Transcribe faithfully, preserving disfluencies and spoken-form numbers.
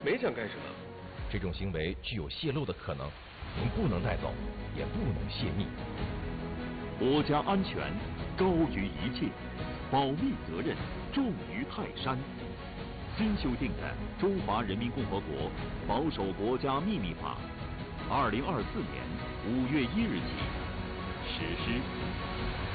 没想干什么。 这种行为具有泄露的可能，您不能带走，也不能泄密。 国家安全高于一切，保密责任重于泰山。新修订的《中华人民共和国保守国家秘密法》，二零二四年五月一日起实施。